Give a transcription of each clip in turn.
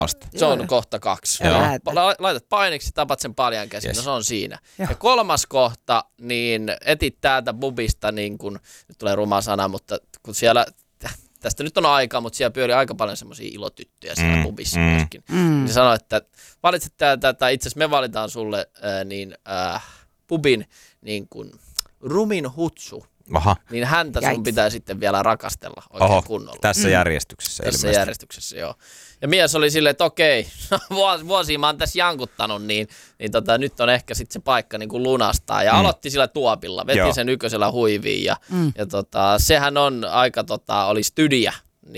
Se on kohta 2. Laitat painiksi, tapat sen paljan käsin, no se on siinä. Joo. Ja 3. kohta, niin etit täältä pubista, niin kun, nyt tulee ruma sana, mutta kun siellä, tästä nyt on aikaa, mutta siellä pyörii aika paljon semmoisia ilotyttöjä siellä pubissa myöskin. Niin sanoi, että valitset täältä, tai itse asiassa me valitaan sulle pubin niin kun rumin hutsu. Aha. Niin häntä sun pitää sitten vielä rakastella oikein kunnolla. Tässä järjestyksessä ilmeisesti. Tässä järjestyksessä, joo. Ja mies oli silleen, että okei, vuosia mä oon tässä jankuttanut, niin nyt on ehkä sitten se paikka niin kuin lunastaa. Ja aloitti sillä tuopilla, veti sen ykkösellä huiviin. Ja sehän on aika, oli stydiä.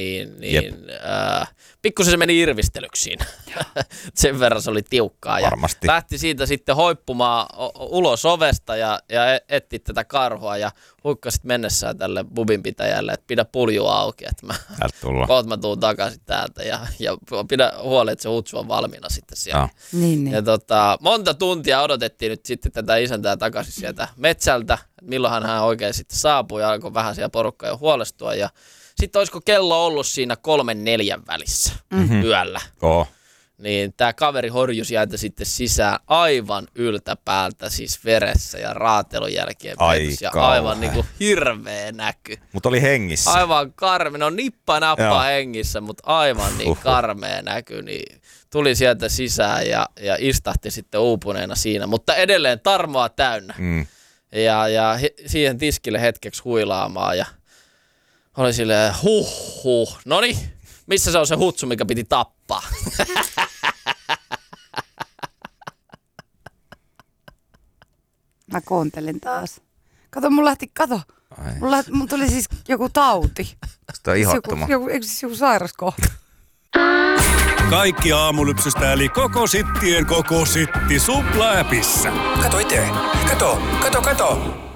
Pikkusen se meni irvistelyksiin. Sen verran se oli tiukkaa. Varmasti. Ja lähti siitä sitten hoippumaan ulos ovesta ja etti tätä karhua ja huikkasit mennessään tälle pubinpitäjälle, että pidä pulju auki, että mä tuun takaisin täältä ja pidä huoli, että se hutsu on valmiina sitten siellä. Niin. Ja monta tuntia odotettiin nyt sitten tätä isäntää takaisin sieltä metsältä, että milloinhan hän oikein sitten saapui ja alkoi vähän siellä porukkaa jo huolestua ja sitten olisiko kello ollut siinä 3-4 välissä yöllä. Niin tämä kaveri horjui sieltä sitten sisään aivan yltäpäältä, siis veressä ja raatelun jälkeen ja aivan niinku hirveä näky. Mutta oli hengissä. Aivan karme, no nippa nappa hengissä, mutta aivan niin karmea näky. Niin tuli sieltä sisään ja istahti sitten uupuneena siinä, mutta edelleen tarmoa täynnä. Ja siihen tiskille hetkeksi huilaamaan ja oli silleen, noniin, missä se on se hutsu, mikä piti tappaa? Mä kuuntelin taas. Kato, mun tuli siis joku tauti. Sitä on ihottuma. Eikö siis joku sairaskohta? Kaikki aamulypsystä eli koko sittien koko sitti Supla-appissa. Kato itse. Kato.